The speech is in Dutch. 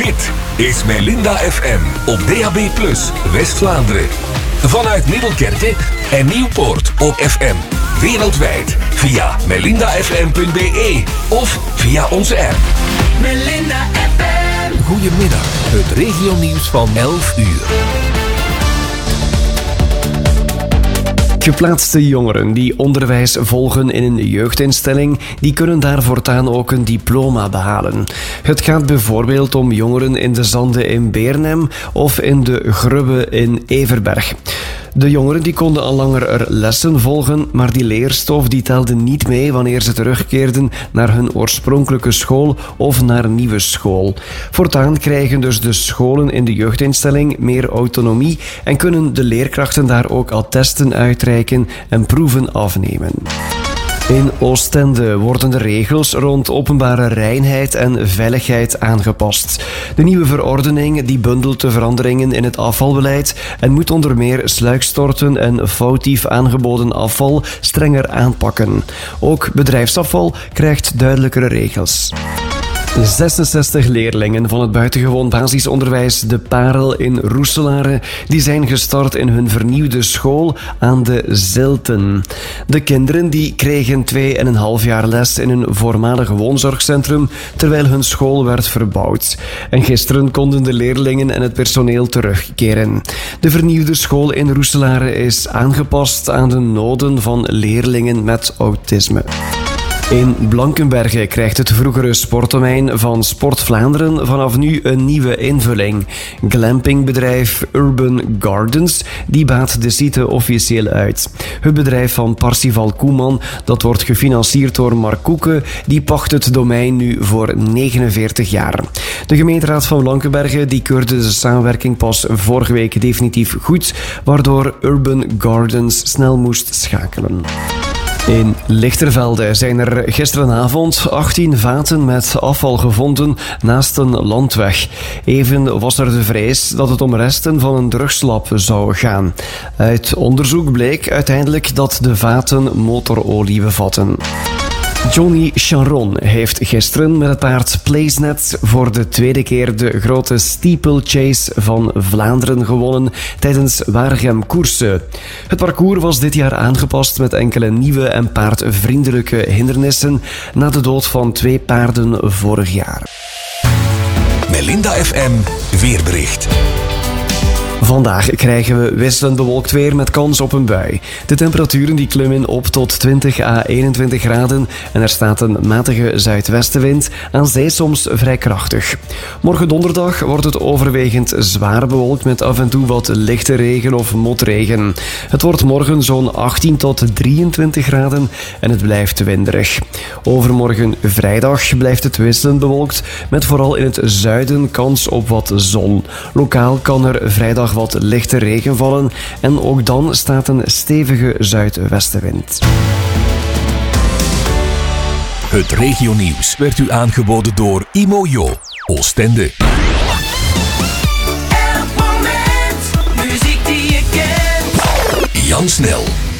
Dit is Melinda FM op DAB+, West-Vlaanderen. Vanuit Middelkerke en Nieuwpoort op FM. Wereldwijd via melindafm.be of via onze app. Melinda FM. Goedemiddag, het regionieuws van 11 uur. Geplaatste jongeren die onderwijs volgen in een jeugdinstelling, die kunnen daar voortaan ook een diploma behalen. Het gaat bijvoorbeeld om jongeren in de Zanden in Beernem of in de Grubbe in Everberg. De jongeren die konden al langer er lessen volgen, maar die leerstof die telde niet mee wanneer ze terugkeerden naar hun oorspronkelijke school of naar een nieuwe school. Voortaan krijgen dus de scholen in de jeugdinstelling meer autonomie en kunnen de leerkrachten daar ook attesten uitreiken en proeven afnemen. In Oostende worden de regels rond openbare reinheid en veiligheid aangepast. De nieuwe verordening die bundelt de veranderingen in het afvalbeleid en moet onder meer sluikstorten en foutief aangeboden afval strenger aanpakken. Ook bedrijfsafval krijgt duidelijkere regels. 66 leerlingen van het buitengewoon basisonderwijs De Parel in Roeselare die zijn gestart in hun vernieuwde school aan de Zilten. De kinderen die kregen 2,5 jaar les in een voormalig woonzorgcentrum terwijl hun school werd verbouwd. En gisteren konden de leerlingen en het personeel terugkeren. De vernieuwde school in Roeselare is aangepast aan de noden van leerlingen met autisme. In Blankenberge krijgt het vroegere sportdomein van Sport Vlaanderen vanaf nu een nieuwe invulling. Glampingbedrijf Urban Gardens die baat de site officieel uit. Het bedrijf van Parsifal Koeman, dat wordt gefinancierd door Mark Koeken, die pacht het domein nu voor 49 jaar. De gemeenteraad van Blankenberge die keurde de samenwerking pas vorige week definitief goed, waardoor Urban Gardens snel moest schakelen. In Lichtervelde zijn er gisteravond 18 vaten met afval gevonden naast een landweg. Even was er de vrees dat het om resten van een drugslab zou gaan. Uit onderzoek bleek uiteindelijk dat de vaten motorolie bevatten. Johnny Charon heeft gisteren met het paard Placenet voor de tweede keer de grote steeplechase van Vlaanderen gewonnen tijdens Waregem Koersen. Het parcours was dit jaar aangepast met enkele nieuwe en paardvriendelijke hindernissen na de dood van 2 paarden vorig jaar. Melinda FM weerbericht. Vandaag krijgen we wisselend bewolkt weer met kans op een bui. De temperaturen die klimmen op tot 20 à 21 graden en er staat een matige zuidwestenwind, aan zee soms vrij krachtig. Morgen donderdag wordt het overwegend zwaar bewolkt met af en toe wat lichte regen of motregen. Het wordt morgen zo'n 18 tot 23 graden en het blijft winderig. Overmorgen vrijdag blijft het wisselend bewolkt met vooral in het zuiden kans op wat zon. Lokaal kan er vrijdag wat lichte regen vallen en ook dan staat een stevige zuidwestenwind. Het regionieuws werd u aangeboden door Imojo, Oostende. Elk moment, muziek die je kent. Jan Snel.